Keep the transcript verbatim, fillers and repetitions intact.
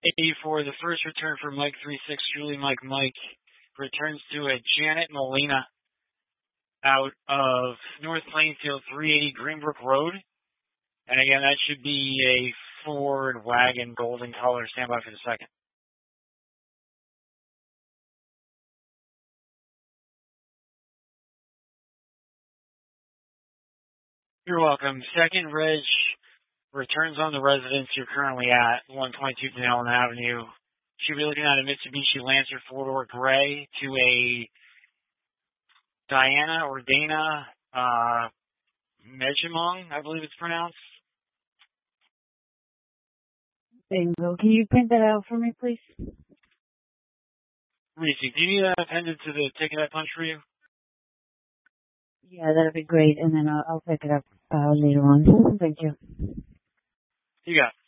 for the first return for Mike three six, Julie Mike Mike, returns to a Janet Molina out of North Plainfield, three eighty Greenbrook Road. And again, that should be a Ford wagon, golden color. Stand by for the second. You're welcome. Second reg returns on the residence you're currently at, one twenty-two Pinellan Avenue. Should be looking at a Mitsubishi Lancer four-door gray to a Diana or Dana uh, Mejimong, I believe it's pronounced. Bingo. Can you print that out for me, please? Reese, do you need that appended to the ticket I punched for you? Yeah, that'd be great, and then I'll, I'll pick it up uh, later on. Thank you. You got it.